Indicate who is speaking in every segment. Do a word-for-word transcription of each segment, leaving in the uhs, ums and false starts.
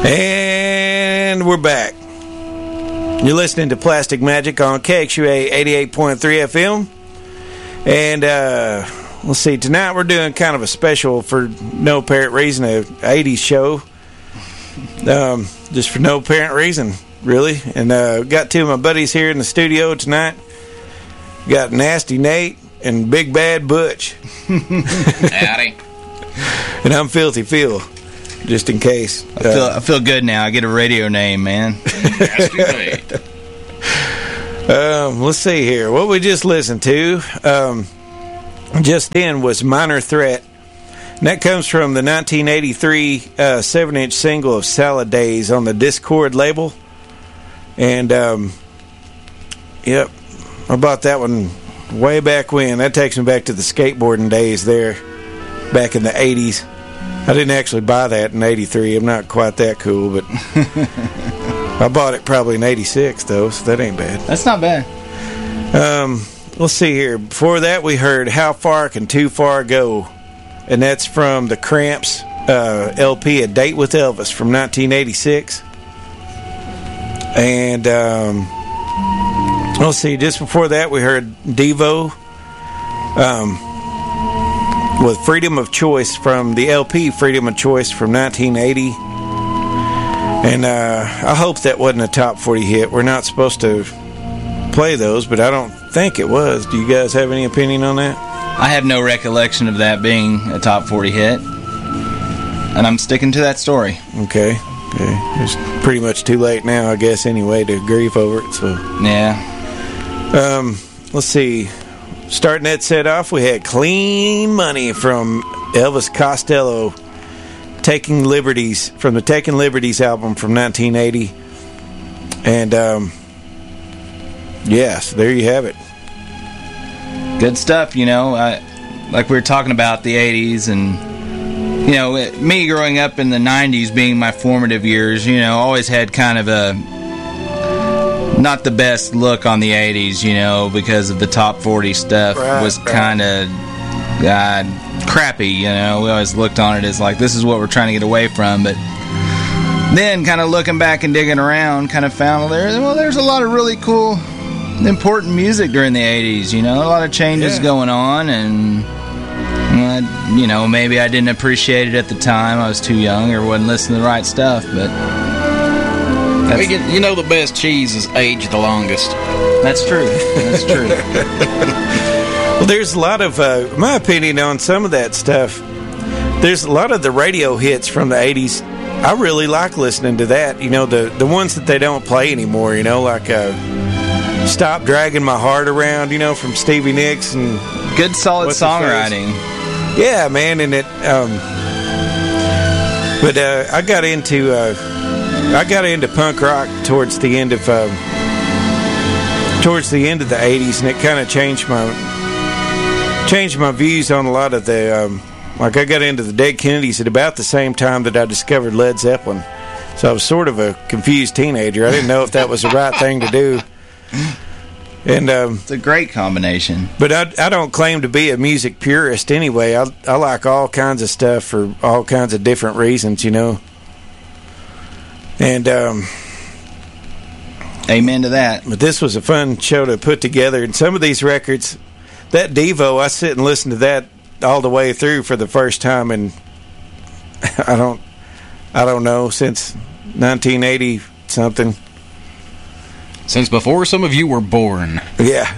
Speaker 1: And we're back. You're listening to Plastic Magic on K X U A eighty-eight point three F M. And uh, let's see, tonight we're doing kind of a special for no apparent reason, a eighties show. Um, just for no apparent reason, really. And uh, got two of my buddies here in the studio tonight. Got Nasty Nate and Big Bad Butch.
Speaker 2: Howdy.
Speaker 1: And I'm Filthy Phil, just in case.
Speaker 3: I feel, uh, I feel good now. I get a radio name, man.
Speaker 2: Nasty Nate.
Speaker 1: Um, let's see here. What we just listened to um, just then was Minor Threat. And that comes from the nineteen eighty-three uh, seven-inch single of Salad Days on the Discord label. And, um, yep, I bought that one way back when. That takes me back to the skateboarding days there, back in the eighties. I didn't actually buy that in eighty-three. I'm not quite that cool, but I bought it probably in eighty-six, though, so that ain't bad.
Speaker 3: That's not bad.
Speaker 1: Um, let's see here. Before that, we heard How Far Can Too Far Go? And that's from the Cramps uh, L P, A Date with Elvis, from nineteen eighty-six. And um, let's see, just before that, we heard Devo um, with Freedom of Choice from the L P Freedom of Choice from nineteen eighty. And uh, I hope that wasn't a top forty hit. We're not supposed to play those, but I don't think it was. Do you guys have any opinion on that?
Speaker 3: I have no recollection of that being a top forty hit, and I'm sticking to that story.
Speaker 1: Okay. Okay. It's pretty much too late now, I guess, anyway, to grieve over it. So
Speaker 3: yeah.
Speaker 1: Um, let's see. Starting that set off, we had Clean Money from Elvis Costello, Taking Liberties, from the Taking Liberties album from nineteen eighty. And, um, yes, there you have it.
Speaker 3: Good stuff, you know. I, like we were talking about the eighties, and, you know, it, me growing up in the nineties being my formative years, you know, always had kind of a not the best look on the eighties, you know, because of the top forty stuff
Speaker 1: right,
Speaker 3: was
Speaker 1: right.
Speaker 3: kind of uh, crappy, you know. We always looked on it as like, this is what we're trying to get away from, but then kind of looking back and digging around, kind of found, well, there, well, there's a lot of really cool, important music during the eighties, you know, a lot of changes
Speaker 1: yeah. going
Speaker 3: on, and uh, you know, maybe I didn't appreciate it at the time. I was too young or wasn't listening to the right stuff, but
Speaker 2: We get, you know, the best cheese is aged the longest.
Speaker 3: That's true. That's true.
Speaker 1: Well, there's a lot of uh, my opinion on some of that stuff. There's a lot of the radio hits from the eighties. I really like listening to that, you know, the, the ones that they don't play anymore, you know, like uh Stop Dragging My Heart Around, you know, from Stevie Nicks. And
Speaker 3: good solid songwriting.
Speaker 1: Yeah, man, and it um but uh I got into uh I got into punk rock towards the end of um towards the end of the eighties, and it kind of changed my changed my views on a lot of the um like I got into the Dead Kennedys at about the same time that I discovered Led Zeppelin. So I was sort of a confused teenager. I didn't know if that was the right thing to do. And um,
Speaker 3: it's a great combination.
Speaker 1: But I, I don't claim to be a music purist anyway. I, I like all kinds of stuff for all kinds of different reasons, you know. And um,
Speaker 3: amen to that.
Speaker 1: But this was a fun show to put together. And some of these records, that Devo, I sit and listen to that all the way through for the first time, and I don't, I don't know, since nineteen eighty something.
Speaker 2: Since before some of you were born.
Speaker 1: Yeah.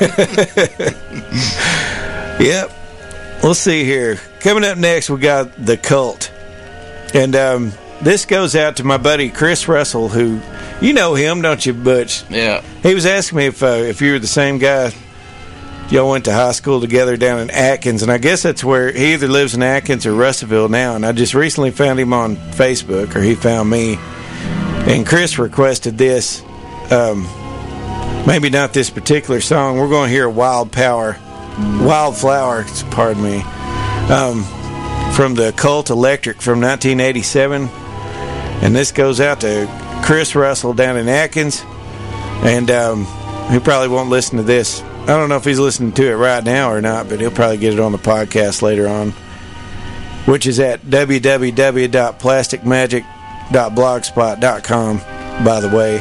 Speaker 1: Yep. Let's see here. Coming up next, we got The Cult. And um, this goes out to my buddy Chris Russell, who, you know him, don't you, Butch?
Speaker 2: Yeah.
Speaker 1: He was asking me if uh, if you were the same guy. Y'all went to high school together down in Atkins, and I guess that's where he either lives in Atkins or Russellville now. And I just recently found him on Facebook, or he found me. And Chris requested this. Um, maybe not this particular song. We're going to hear Wild Power, Wildflower, pardon me, um, from the Cult Electric from nineteen eighty-seven. And this goes out to Chris Russell down in Atkins. And um, he probably won't listen to this. I don't know if he's listening to it right now or not, but he'll probably get it on the podcast later on, which is at w w w dot plastic magic dot blogspot dot com, by the way.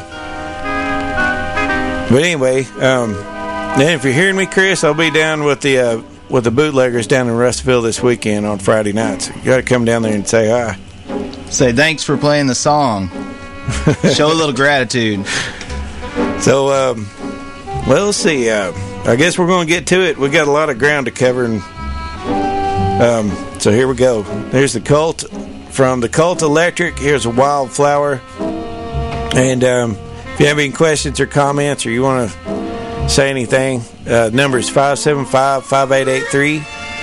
Speaker 1: But anyway, um, then if you're hearing me, Chris, I'll be down with the uh, with the bootleggers down in Russellville this weekend on Friday nights. You got to come down there and say hi.
Speaker 3: Say thanks for playing the song. Show a little gratitude.
Speaker 1: So, um, well, let's see. Uh, I guess we're going to get to it. We got a lot of ground to cover, and um, so here we go. There's the Cult from the Cult Electric. Here's a Wildflower, and um, if you have any questions or comments, or you want to say anything, uh, number is five seven five, five eight eight three.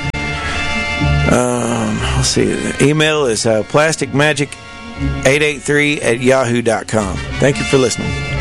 Speaker 1: Um, let's see. The email is uh, plastic magic eight eight three at yahoo dot com. Thank you for listening.